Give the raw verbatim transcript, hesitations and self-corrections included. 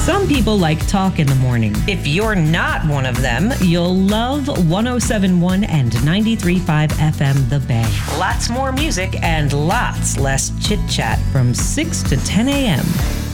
Some people like talk in the morning. If you're not one of them, you'll love one oh seven point one and ninety-three point five F M The Bay. Lots more music and lots less chit-chat from six to ten a.m.